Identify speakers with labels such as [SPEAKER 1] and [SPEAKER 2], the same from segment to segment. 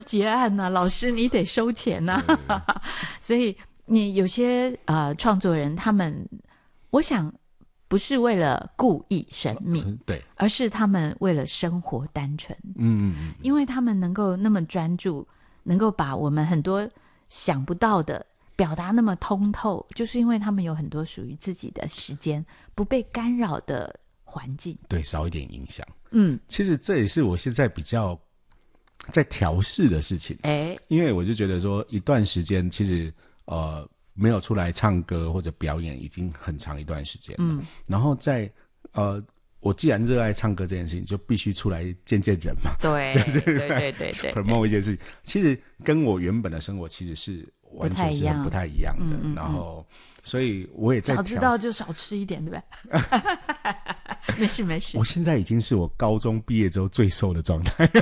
[SPEAKER 1] 结案啊，老师你得收钱啊。所以你有些创作人，他们我想不是为了故意神秘，
[SPEAKER 2] 对，
[SPEAKER 1] 而是他们为了生活单纯。因为他们能够那么专注，能够把我们很多想不到的表达那么通透，就是因为他们有很多属于自己的时间，不被干扰的环境，
[SPEAKER 2] 对，少一点影响。其实这也是我现在比较在调试的事情。因为我就觉得说，一段时间其实没有出来唱歌或者表演已经很长一段时间了。然后我既然热爱唱歌这件事情，就必须出来见见人嘛。
[SPEAKER 1] 对，对
[SPEAKER 2] promote 一件事情，其实跟我原本的生活其实是完全是很不太一样的。然后，所以我也在
[SPEAKER 1] 早知道就少吃一点，对不对？没事。
[SPEAKER 2] 我现在已经是我高中毕业之后最瘦的状态。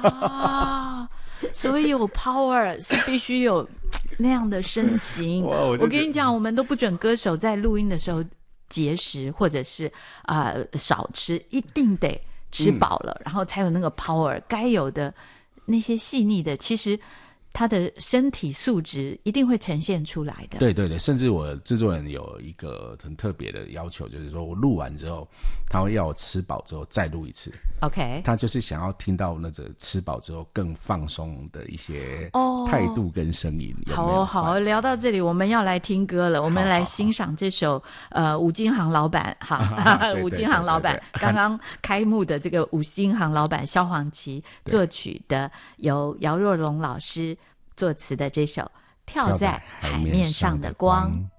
[SPEAKER 1] 所以有 power 是必须有那样的身形。我跟你讲，我们都不准歌手在录音的时候节食，或者是少吃，一定得吃饱了，然后才有那个 power， 该有的那些细腻的，其实他的身体素质一定会呈现出来的。
[SPEAKER 2] 对，甚至我制作人有一个很特别的要求，就是说我录完之后，他会要我吃饱之后再录一次。
[SPEAKER 1] OK，
[SPEAKER 2] 他就是想要听到那个吃饱之后更放松的一些态度跟声音。
[SPEAKER 1] 好，聊到这里，我们要来听歌了。我们来欣赏这首五金行老板五金行老板刚刚开幕的这个五金行老板萧煌奇作曲的，由姚若龙老师作词的这首《跳在海面上的光》。